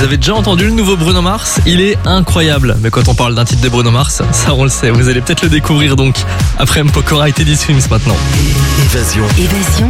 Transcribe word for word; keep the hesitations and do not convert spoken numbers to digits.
Vous avez déjà entendu le nouveau Bruno Mars? Il est incroyable. Mais quand on parle d'un titre de Bruno Mars, ça on le sait. Vous allez peut-être le découvrir donc après M. Pokora et Teddy Swims maintenant. Évasion. Évasion